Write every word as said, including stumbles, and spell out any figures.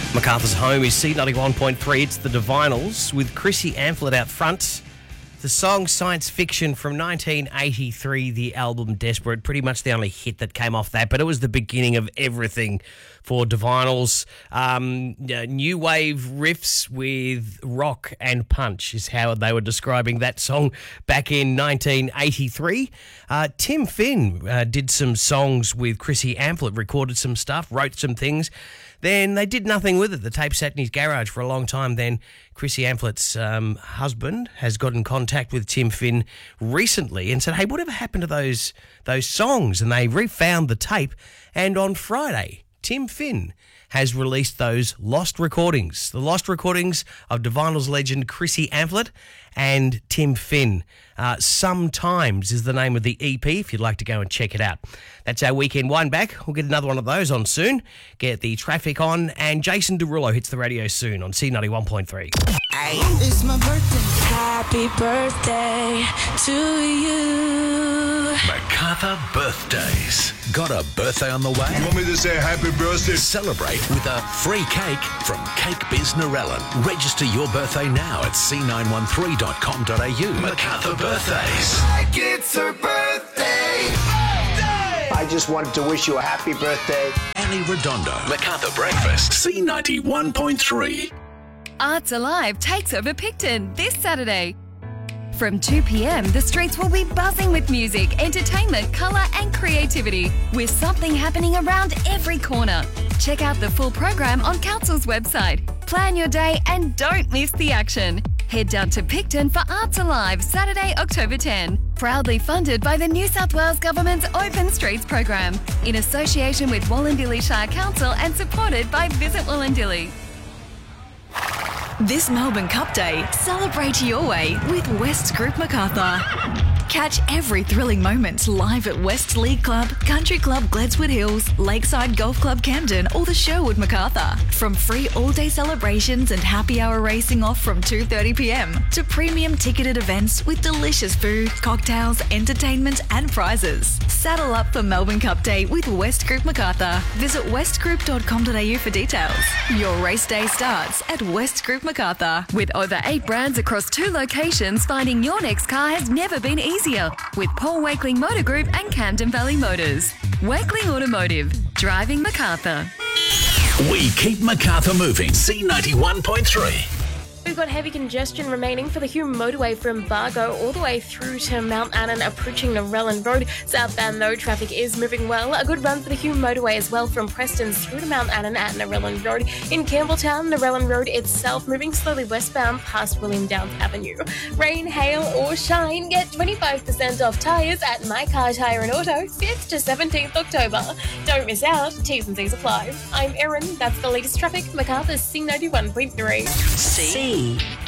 MacArthur's home is C ninety-one point three. It's the Divinals with Chrissy Amphlett out front. The song Science Fiction from nineteen eighty-three, the album Desperate, pretty much the only hit that came off that, but it was the beginning of everything for Divinals. Um, new wave riffs with rock and punch is how they were describing that song back in nineteen eighty-three. Uh, Tim Finn uh, did some songs with Chrissy Amphlett, recorded some stuff, wrote some things. Then they did nothing with it. The tape sat in his garage for a long time. Then Chrissy Amplett's um, husband has got in contact with Tim Finn recently and said, hey, whatever happened to those those songs? And they refound the tape. And on Friday, Tim Finn has released those lost recordings. The lost recordings of Divinals legend Chrissy Amphlett and Tim Finn. Uh, Sometimes is the name of the E P if you'd like to go and check it out. That's our weekend wind back. We'll get another one of those on soon. Get the traffic on, and Jason Derulo hits the radio soon on C ninety-one point three. Hey, it's my birthday. Happy birthday to you. MacArthur birthdays. Got a birthday on the way? You want me to say happy birthday? Celebrate with a free cake from Cake Biz Narellan. Register your birthday now at c nine one three dot com dot a u. MacArthur birthdays. Like it's her birthday. birthday! I just wanted to wish you a happy birthday. Annie Redondo. MacArthur Breakfast. C ninety-one point three. Arts Alive takes over Picton this Saturday. From two p.m, the streets will be buzzing with music, entertainment, colour and creativity, with something happening around every corner. Check out the full program on Council's website. Plan your day and don't miss the action. Head down to Picton for Arts Alive, Saturday, October tenth. Proudly funded by the New South Wales Government's Open Streets program, in association with Wollondilly Shire Council and supported by Visit Wollondilly. This Melbourne Cup Day, celebrate your way with West Group MacArthur. Catch every thrilling moment live at West League Club, Country Club Gledswood Hills, Lakeside Golf Club Camden or the Sherwood MacArthur. From free all-day celebrations and happy hour racing off from two thirty p.m. to premium ticketed events with delicious food, cocktails, entertainment and prizes. Saddle up for Melbourne Cup Day with West Group MacArthur. Visit west group dot com dot a u for details. Your race day starts at West Group MacArthur. With over eight brands across two locations, finding your next car has never been easier. With Paul Wakeling Motor Group and Camden Valley Motors. Wakeling Automotive. Driving MacArthur. We keep MacArthur moving. C ninety-one point three. We've got heavy congestion remaining for the Hume motorway from Bargo all the way through to Mount Annan, approaching Narellan Road. Southbound, though, traffic is moving well. A good run for the Hume motorway as well from Preston's through to Mount Annan at Narellan Road. In Campbelltown, Narellan Road itself moving slowly westbound past William Downs Avenue. Rain, hail or shine, get twenty-five percent off tyres at My Car Tyre and Auto, fifth to seventeenth October. Don't miss out, T's and C's apply. I'm Erin, that's the latest traffic, MacArthur's C ninety-one point three. C